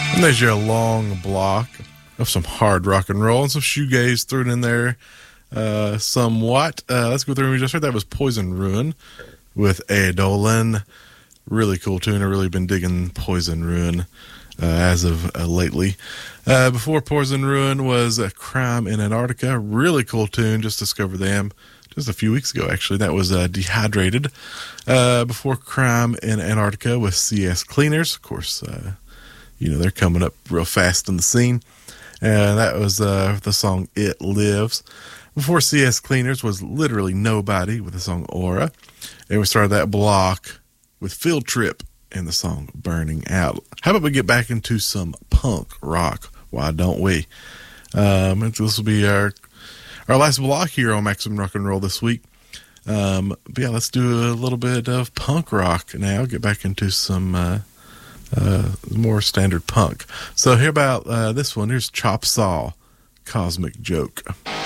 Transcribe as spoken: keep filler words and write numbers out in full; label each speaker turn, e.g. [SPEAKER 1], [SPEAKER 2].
[SPEAKER 1] And there's your long block of some hard rock and roll and some shoegaze thrown in there uh, somewhat. Uh, let's go through. We just heard that was Poison Ruin with Eidolon. Really cool tune. I've really been digging Poison Ruin uh, as of uh, lately. Uh, before Poison Ruin was uh, Crime in Antarctica. Really cool tune. Just discovered them just a few weeks ago, actually. That was uh, Dehydrated. Uh, before Crime in Antarctica with C S Cleaners. Of course, uh, you know, they're coming up real fast in the scene. And that was uh, the song It Lives. Before C S Cleaners was Literally Nobody with the song Aura. And we started that block with Field Trip and the song Burning Out. How about we get back into some punk rock? Why don't we? Um, this will be our our last block here on Maximum Rock and Roll this week. Um, but yeah, let's do a little bit of punk rock now. Get back into some uh, uh, more standard punk. So here about uh, this one. Here's Chop Saw, Cosmic Joke.